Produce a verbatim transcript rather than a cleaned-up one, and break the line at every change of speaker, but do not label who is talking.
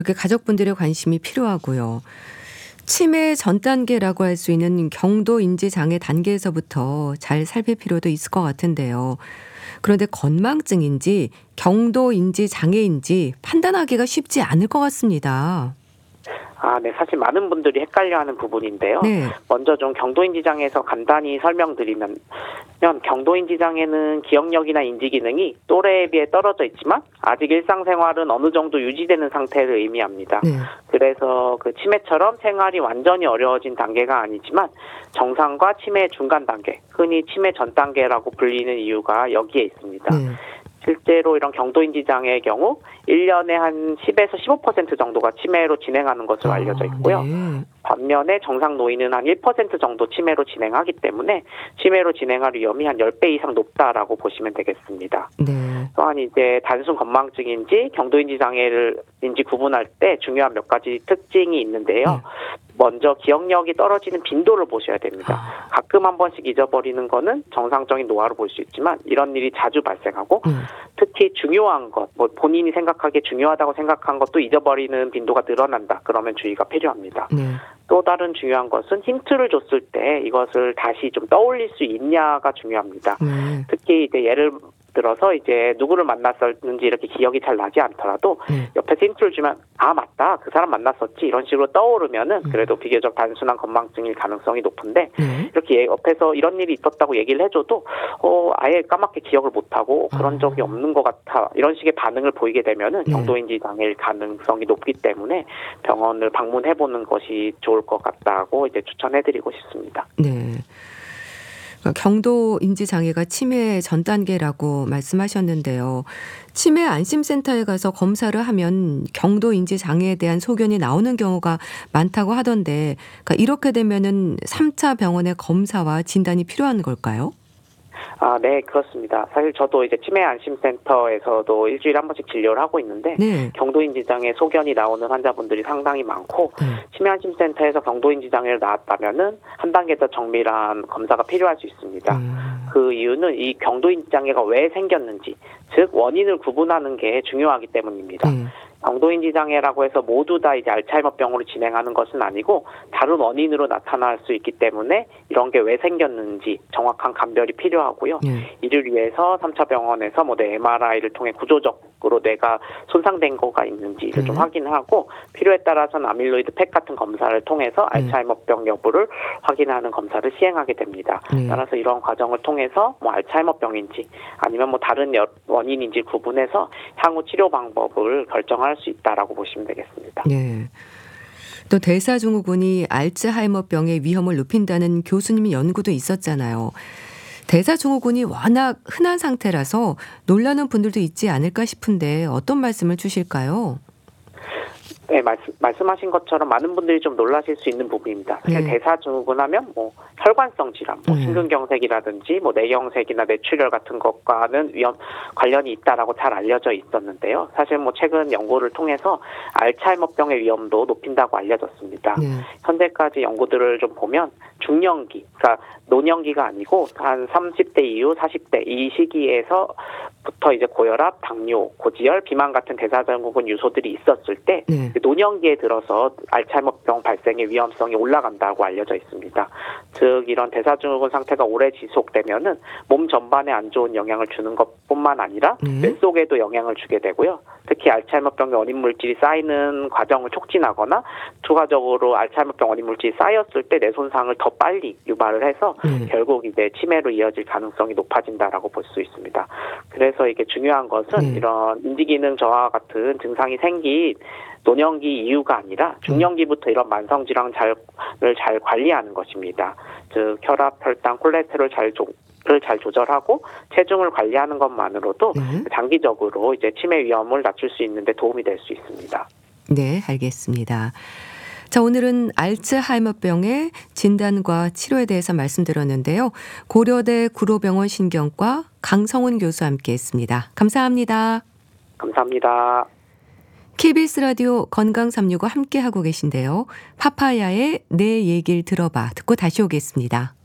이렇게 가족분들의 관심이 필요하고요. 치매 전 단계라고 할 수 있는 경도 인지 장애 단계에서부터 잘 살필 필요도 있을 것 같은데요. 그런데 건망증인지 경도 인지 장애인지 판단하기가 쉽지 않을 것 같습니다.
아, 네. 사실 많은 분들이 헷갈려하는 부분인데요.
네.
먼저 좀 경도인지 장애에서 간단히 설명드리면 경도인지 장애는 기억력이나 인지 기능이 또래에 비해 떨어져 있지만 아직 일상생활은 어느 정도 유지되는 상태를 의미합니다.
네.
그래서 그 치매처럼 생활이 완전히 어려워진 단계가 아니지만 정상과 치매의 중간 단계, 흔히 치매 전 단계라고 불리는 이유가 여기에 있습니다.
네.
실제로 이런 경도인지 장애의 경우 일 년에 한 십에서 십오 퍼센트 정도가 치매로 진행하는 것으로 알려져 있고요.
아, 네.
반면에 정상 노인은 한 일 퍼센트 정도 치매로 진행하기 때문에 치매로 진행할 위험이 한 십 배 이상 높다라고 보시면 되겠습니다.
네.
또한 이제 단순 건망증인지 경도인지 장애를 인지 구분할 때 중요한 몇 가지 특징이 있는데요.
네.
먼저 기억력이 떨어지는 빈도를 보셔야 됩니다.
아.
가끔 한 번씩 잊어버리는 거는 정상적인 노화로 볼 수 있지만 이런 일이 자주 발생하고
음.
특히 중요한 것, 뭐 본인이 생각하기에 중요하다고 생각한 것도 잊어버리는 빈도가 늘어난다. 그러면 주의가 필요합니다.
네.
또 다른 중요한 것은 힌트를 줬을 때 이것을 다시 좀 떠올릴 수 있냐가 중요합니다.
네.
특히 이제 예를 들어서 이제 누구를 만났었는지 이렇게 기억이 잘 나지 않더라도
네.
옆에서 힌트를 주면 아 맞다 그 사람 만났었지 이런 식으로 떠오르면은 그래도 비교적 단순한 건망증일 가능성이 높은데
네.
이렇게 옆에서 이런 일이 있었다고 얘기를 해줘도 어 아예 까맣게 기억을 못하고 그런
아.
적이 없는 것 같아 이런 식의 반응을 보이게 되면은
네.
경도인지 장애일 가능성이 높기 때문에 병원을 방문해보는 것이 좋을 것 같다고 이제 추천해드리고 싶습니다.
네. 경도 인지 장애가 치매 전 단계라고 말씀하셨는데요. 치매 안심센터에 가서 검사를 하면 경도 인지 장애에 대한 소견이 나오는 경우가 많다고 하던데, 그러니까 이렇게 되면은 삼 차 병원의 검사와 진단이 필요한 걸까요?
아, 네, 그렇습니다. 사실 저도 이제 치매 안심센터에서도 일주일에 한 번씩 진료를 하고 있는데
네.
경도인지 장애 소견이 나오는 환자분들이 상당히 많고
네.
치매 안심센터에서 경도인지 장애를 나왔다면은 한 단계 더 정밀한 검사가 필요할 수 있습니다.
음.
그 이유는 이 경도인지 장애가 왜 생겼는지, 즉 원인을 구분하는 게 중요하기 때문입니다.
네.
경도인지 장애라고 해서 모두 다 이제 알츠하이머병으로 진행하는 것은 아니고 다른 원인으로 나타날 수 있기 때문에 이런 게 왜 생겼는지 정확한 감별이 필요하고요.
네.
이를 위해서 삼 차 병원에서 뭐 내 엠알아이를 통해 구조적으로 뇌가 손상된 거가 있는지를
네.
좀 확인하고 필요에 따라서는 아밀로이드 팩 같은 검사를 통해서
네.
알츠하이머병 여부를 확인하는 검사를 시행하게 됩니다.
네.
따라서 이런 과정을 통해서 뭐 알츠하이머병인지 아니면 뭐 다른 여- 원인인지 구분해서 향후 치료 방법을 결정할 수 있다라고 보시면 되겠습니다.
네. 또 대사증후군이 알츠하이머병의 위험을 높인다는 교수님 연구도 있었잖아요. 대사증후군이 워낙 흔한 상태라서 놀라는 분들도 있지 않을까 싶은데 어떤 말씀을 주실까요?
네, 말씀, 말씀하신 것처럼 많은 분들이 좀 놀라실 수 있는 부분입니다. 사실
네.
대사증후군 하면 뭐 혈관성 질환, 뭐
네.
심근경색이라든지 뭐 뇌경색이나 뇌출혈 같은 것과는 위험 관련이 있다라고 잘 알려져 있었는데요. 사실 뭐 최근 연구를 통해서 알츠하이머병의 위험도 높인다고 알려졌습니다.
네.
현재까지 연구들을 좀 보면 중년기, 그러니까 노년기가 아니고 한 삼십 대 이후 사십 대 이 시기에서부터 이제 고혈압, 당뇨, 고지혈, 비만 같은 대사증후군 유소들이 있었을 때
네.
노년기에 들어서 알츠하이머병 발생의 위험성이 올라간다고 알려져 있습니다. 즉 이런 대사증후군 상태가 오래 지속되면은 몸 전반에 안 좋은 영향을 주는 것뿐만 아니라
네.
뇌 속에도 영향을 주게 되고요. 특히 알츠하이머병의 원인 물질이 쌓이는 과정을 촉진하거나 추가적으로 알츠하이머병 원인 물질이 쌓였을 때 뇌 손상을 더 빨리 유발을 해서
네.
결국 이제 치매로 이어질 가능성이 높아진다라고 볼 수 있습니다. 그래서 이게 중요한 것은
네.
이런 인지기능 저하 같은 증상이 생긴 노년기 이유가 아니라 중년기부터 이런 만성 질환을 잘, 잘 관리하는 것입니다. 즉 혈압, 혈당, 콜레스테롤 잘 조, 잘 조절하고 체중을 관리하는 것만으로도
네.
장기적으로 이제 치매 위험을 낮출 수 있는데 도움이 될 수 있습니다.
네, 알겠습니다. 자, 오늘은 알츠하이머병의 진단과 치료에 대해서 말씀드렸는데요. 고려대 구로병원 신경과 강성훈 교수와 함께했습니다. 감사합니다.
감사합니다.
케이비에스 라디오 건강삼육오 함께하고 계신데요. 파파야의 내 얘기를 들어봐 듣고 다시 오겠습니다.